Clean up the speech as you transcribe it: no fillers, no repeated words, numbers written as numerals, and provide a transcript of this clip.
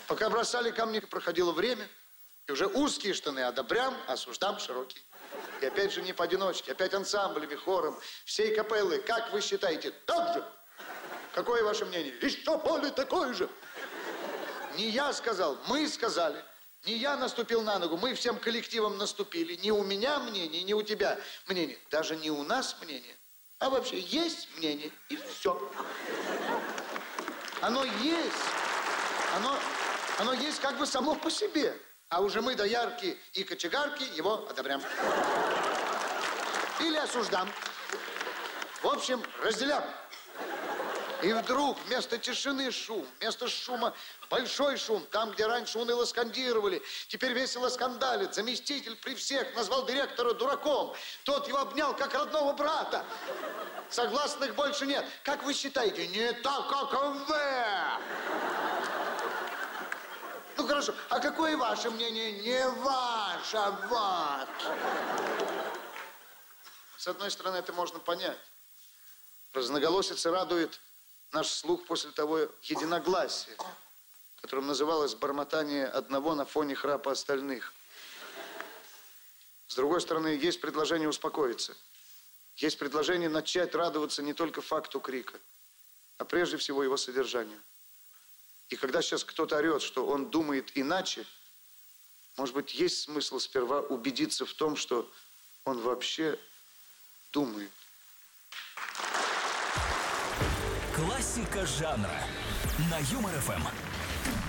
Пока бросали камни, проходило время, и уже узкие штаны одобрям, осуждам широкие. И опять же не поодиночке, опять ансамблями, хором, всей капеллы. Как вы считаете, так же? Какое ваше мнение? Еще более такое же. Не я сказал, мы сказали. Не я наступил на ногу, мы всем коллективом наступили. Не у меня мнение, не у тебя мнение. Даже не у нас мнение, а вообще есть мнение, и все. Оно есть. Оно есть как бы само по себе. А уже мы, доярки и кочегарки, его одобряем. Или осуждам. В общем, разделяем. И вдруг вместо тишины шум, вместо шума большой шум. Там, где раньше уныло скандировали, теперь весело скандалит. Заместитель при всех назвал директора дураком. Тот его обнял, как родного брата. Согласных больше нет. Как вы считаете? Не так, как вы. Ну, хорошо. А какое ваше мнение? Не ваше, а ваше. С одной стороны, это можно понять. Разноголосица радует наш слух после того единогласия, которым называлось бормотание одного на фоне храпа остальных. С другой стороны, есть предложение успокоиться. Есть предложение начать радоваться не только факту крика, а прежде всего его содержанию. И когда сейчас кто-то орет, что он думает иначе, может быть, есть смысл сперва убедиться в том, что он вообще думает. Классика жанра на Юмор ФМ.